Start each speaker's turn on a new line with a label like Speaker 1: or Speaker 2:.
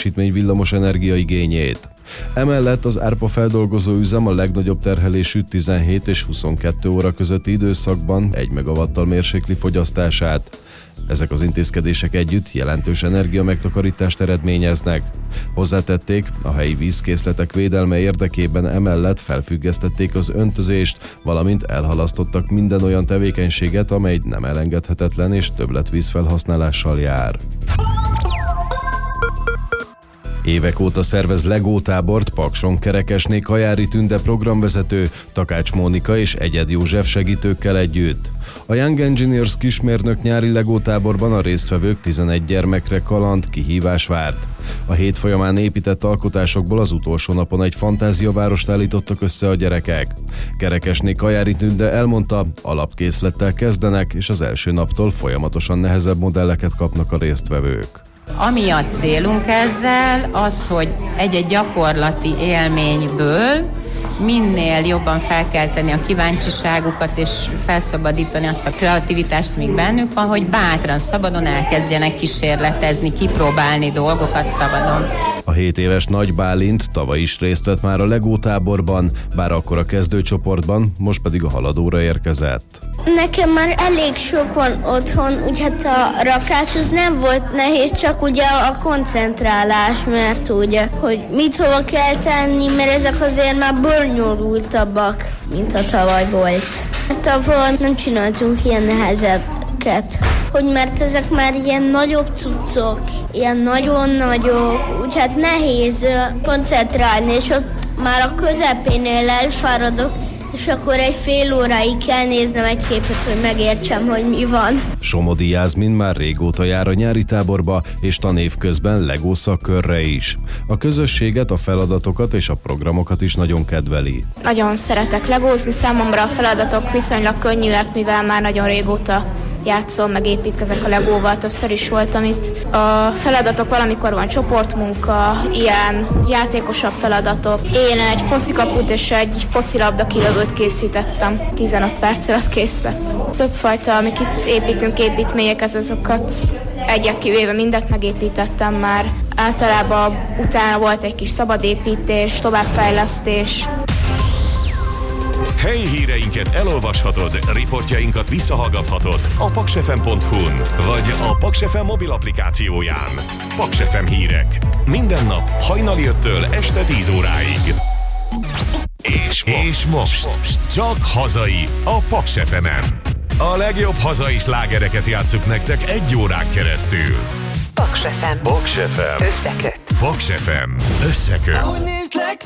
Speaker 1: létesítmény villamosenergia igényét. Emellett az árpafeldolgozó üzem a legnagyobb terhelésű 17 és 22 óra közötti időszakban 1 megawattal mérsékli fogyasztását. Ezek az intézkedések együtt jelentős energiamegtakarítást eredményeznek. Hozzátették, a helyi vízkészletek védelme érdekében emellett felfüggesztették az öntözést, valamint elhalasztottak minden olyan tevékenységet, amely nem elengedhetetlen és többletvízfelhasználással jár. Évek óta szervez Lego tábort Pakson Kerekesné Kajári Tünde programvezető, Takács Mónika és Egyed József segítőkkel együtt. A Young Engineers kismérnök nyári Lego táborban a résztvevők 11 gyermekre kaland, kihívás várt. A hét folyamán épített alkotásokból az utolsó napon egy fantáziavárost állítottak össze a gyerekek. Kerekesné Kajári Tünde elmondta, alapkészlettel kezdenek, és az első naptól folyamatosan nehezebb modelleket kapnak a résztvevők.
Speaker 2: Ami a célunk ezzel, az, hogy egy-egy gyakorlati élményből minél jobban felkelteni a kíváncsiságukat, és felszabadítani azt a kreativitást, amíg bennük van, hogy bátran, szabadon elkezdjenek kísérletezni, kipróbálni dolgokat szabadon.
Speaker 1: A 7 éves Nagy Bálint tavaly is részt vett már a Lego táborban, bár akkor a kezdőcsoportban, most pedig a haladóra érkezett.
Speaker 3: Nekem már elég sok van otthon, úgyhogy a rakás az nem volt nehéz, csak ugye a koncentrálás, mert ugye, hogy mit hova kell tenni, mert ezek azért már bonyolultabbak, mint a tavaly volt. Tavaly nem csináltunk ilyen nehezebbeket, mert ezek már ilyen nagyobb cuccok, ilyen nagyon nagyok, úgyhogy nehéz koncentrálni, és ott már a közepénél elfáradok, és akkor egy fél óráig kell néznem egy képet, hogy megértsem, hogy mi van.
Speaker 1: Somodi Jászmin már régóta jár a nyári táborba, és tanév közben Lego szakkörre is. A közösséget, a feladatokat és a programokat is nagyon kedveli.
Speaker 4: Nagyon szeretek legózni, számomra a feladatok viszonylag könnyűek, mivel már nagyon régóta játszom, meg építkezek a Legóval, többször is voltam itt. A feladatok valamikor van csoportmunka, ilyen játékosabb feladatok. Én egy focikaput és egy focilabda kilövőt készítettem. 15 perc alatt kész lett. Többfajta, amik itt építünk, építmények, azokat egyet kivéve mindet megépítettem már. Általában utána volt egy kis szabadépítés, továbbfejlesztés.
Speaker 5: Helyi híreinket elolvashatod, riportjainkat visszahallgathatod a paksfm.hu-n, vagy a Paks FM mobil applikációján. Paks FM hírek. Minden nap hajnali 5-től este 10 óráig. És most csak hazai a Paks FM-en. A legjobb hazai slágereket játsszuk nektek 1 órán keresztül.
Speaker 6: Paks FM.
Speaker 5: Paks FM.
Speaker 6: Összeköt.
Speaker 5: Paks FM. Összeköt.